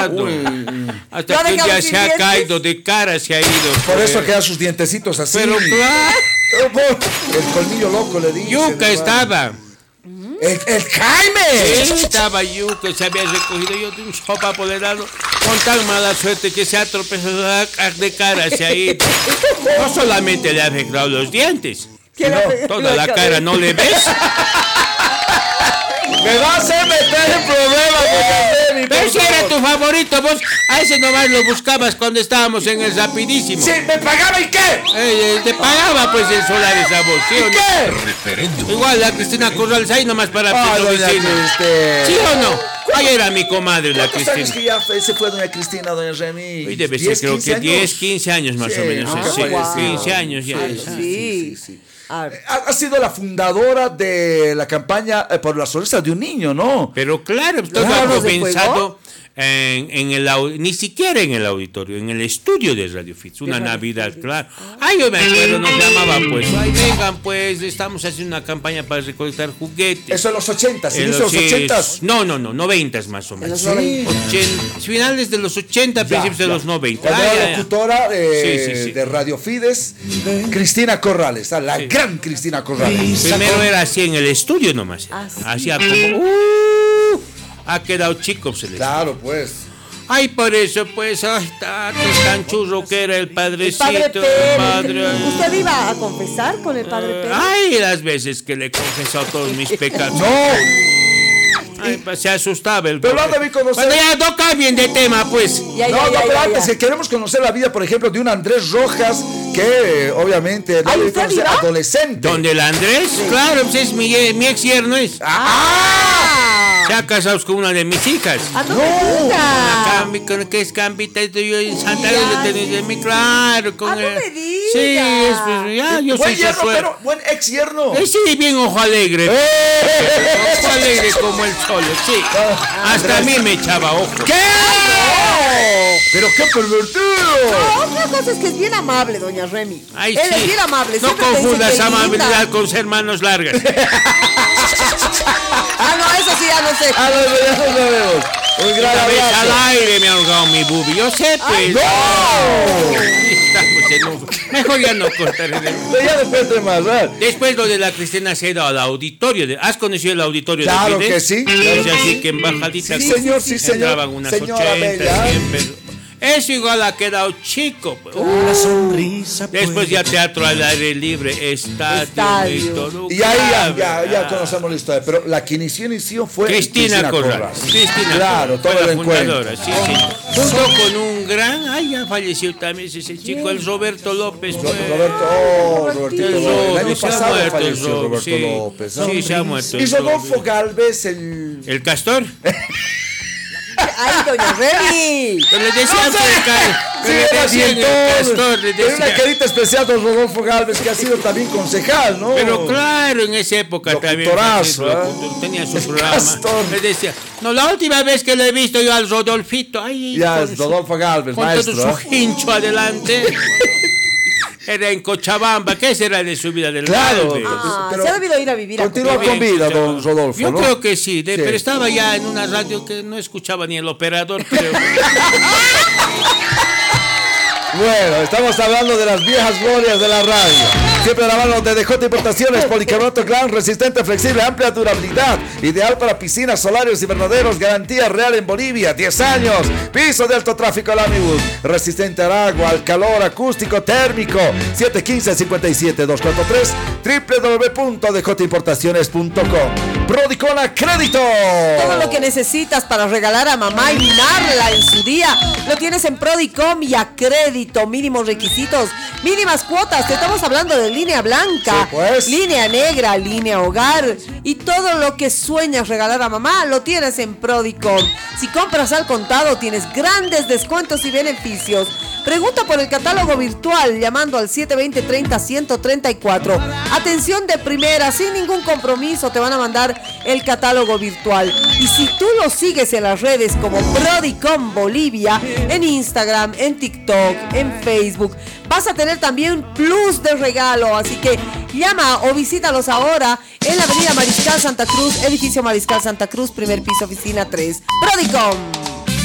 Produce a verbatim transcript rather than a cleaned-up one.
lado. Uy. Hasta que ya se ha caído de cara, se ha ido. Por eso quedan sus dientecitos así. Pero claro. El colmillo loco le dice. Yuca estaba. El, el Jaime. Sí, estaba Yuca, se había recogido yo de un sopapo le he dado con tan mala suerte que se ha tropezado de cara, se ha ido. No solamente le ha arreglado los dientes, sino toda la cara, ¿no le ves? Me vas a meter en problemas, Remy. Pero si era tu favorito, vos a ese nomás lo buscabas cuando estábamos en el Rapidísimo. Sí, ¿me pagaba y qué? Eh, te pagaba pues el Solares a vos, ¿sí o no? ¿Qué? Referéndum. Igual la Cristina Corrales ahí nomás para Ah, tu doña vecina. Cristina. ¿Sí o no? Ahí era mi comadre la ¿Cuántos años Cristina. que ya fue- se fue doña Cristina, doña Remy? Hoy debe ser creo que diez, quince años más Sí, o menos. nunca Sí, falleció. quince años ya. Sí, Ah. Sí, sí. Ah, Ha, ha sido la fundadora de la campaña eh, por la sonrisa de un niño, ¿no? Pero claro, todo Claro, algo ¿se pensado en, en el au- ni siquiera en el auditorio, en el estudio de Radio Fitz, una De Radio Navidad, Fitz. claro. Ay, yo me acuerdo, nos llamaban pues, ay, vengan pues, estamos haciendo una campaña para recolectar juguetes. Eso en los ochentas, En inicio de los sí, ochentas. No, no, no, noventas más o menos. los noventa. Ochen- finales de los ochenta, Ya, principios de ya. los noventa. Cuando Ah, era ya, ya. locutora eh, Sí, sí, sí. de Radio Fides, Cristina Corrales, ah, la Sí. gran Cristina Corrales. Primero era así en el estudio nomás. Ah, sí. Hacía como, uh, ha quedado chico se le. Claro, pues. Ay, por eso, pues, ay, tato, tan churro que era el el padrecito, padre el Pérez. padre. ¿Usted iba a confesar con el padre Pérez? Ay, las veces que le he confesado todos mis pecados. No, Ay, pues, se asustaba el Pero pobre. lo debí conocer. Bueno, ya no cambien de tema, pues. Ya, ya, no, no, ya, pero ya, antes ya. que queremos conocer la vida, por ejemplo, de un Andrés Rojas que eh, obviamente no Ay, debí ¿usted conocer, iba? adolescente. ¿Dónde el Andrés? Claro, pues es mi, mi ex yerno es. ¡Ah! Se ha casado con una de mis hijas. ¡Ah, no, No. me diga! Cambi, con que es Cambita, estoy yo en Santa Ya, Rosa, tenés de mi, claro, con Ah, no el- me diga. Sí, es, pues, ya, yo Buen soy su yerno, suegro. pero buen ex yerno. Eh, sí, bien ojo alegre. Ojo alegre como el sol, sí. Hasta a mí me echaba ojo. ¿Qué? Pero qué pervertido. Otra cosa es que es bien amable, doña Remy. Ay, Él sí. es bien amable. No siempre te dice confundas que linda. amabilidad con ser manos largas. Ah, no, eso sí, ya no sé. Ah, no, ya no sabemos. Un gran Una vez al abrazo. aire me ha ahogado mi bubi. Yo sé, pues. ¡No! Estamos en un... Mejor ya no contaré. de- No, ya no cuente más, ¿verdad? Después lo de la Cristina se ha ido al auditorio. De... ¿Has conocido el auditorio Claro de Fidesz? que sí, claro Es que así sí. que en bajadita. Sí, señor, sí, señor. Entraban unas Señora ochenta, bella. cien, pero... Eso igual ha quedado chico. pues. Una sonrisa. Después ya teatro al aire libre, estadio, Estadio. y todo. Y ahí ya, ya, ya Ah. conocemos la historia. Pero la que inició, inició fue Cristina Corrales. Cristina Claro, Corrales, todo fue el la encuentro. fundadora, sí, sí. Junto con un gran, ay, ya falleció también ese chico, el Roberto López. Ro- fue- Roberto, oh, Robertito El López. El Roberto, año se ha pasado muerto el falleció Roberto, Roberto sí. López. ¿no? Sí, se ha muerto Y el Rodolfo Roberto. Galvez, el... ¿El castor? Ay, doña Remy. Pero le decían que el, ca- Sí, le era decían el dientón. castor, le Tiene una decían. carita especial don Rodolfo Galvez, que ha sido también concejal, ¿no? Pero claro, en esa época también Locutorazo, fue- ¿eh? locutor, tenía su El programa. castor. Le decía, no, la última vez que le he visto yo al Rodolfito, ay, Ya, con es su- Rodolfo Galvez, con maestro. todo su ¿eh? hincho adelante. Era en Cochabamba, ¿qué será de su vida del Claro. Galvez? Ah, Pero se ha debido ir a vivir a continúa Cochabamba. con vida, don Rodolfo, Yo ¿no? creo que sí, de- Sí. pero estaba ya en una radio que no escuchaba ni el operador, creo. Bueno, estamos hablando de las viejas glorias de la radio. Siempre de la mano de D J Importaciones, policarbonato Clan, resistente, flexible, amplia durabilidad, ideal para piscinas, solarios, invernaderos, garantía real en Bolivia, diez años, piso de alto tráfico al Amibus, resistente al agua, al calor, acústico, térmico, siete uno cinco, cinco siete dos cuatro tres, doble u doble u doble u punto d j importaciones punto com. Prodicona Crédito. Todo lo que necesitas para regalar a mamá y mimarla en su día lo tienes en Prodicom y a crédito. Mínimos requisitos, mínimas cuotas. Te estamos hablando de línea blanca, Sí, pues. línea negra, línea hogar y todo lo que sueñas regalar a mamá lo tienes en Prodicom. Si compras al contado tienes grandes descuentos y beneficios. Pregunta por el catálogo virtual llamando al siete dos cero, treinta, ciento treinta y cuatro. Atención de primera, sin ningún compromiso te van a mandar el catálogo virtual. Y si tú lo sigues en las redes como Prodicom Bolivia, en Instagram, en TikTok, en Facebook, vas a tener también un plus de regalo. Así que llama o visítalos ahora en la avenida Mariscal Santa Cruz, edificio Mariscal Santa Cruz, primer piso, oficina tres. Prodicom.